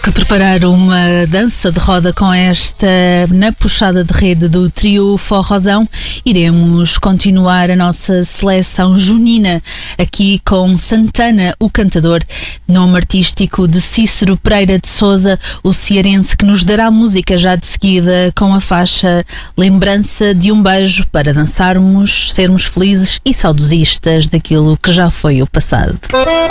Que preparar uma dança de roda com esta na puxada de rede do trio Forrozão. Iremos continuar a nossa seleção junina aqui com Santana, o cantador, nome artístico de Cícero Pereira de Sousa, o cearense, que nos dará música já de seguida com a faixa Lembrança de um Beijo, para dançarmos, sermos felizes e saudosistas daquilo que já foi o passado.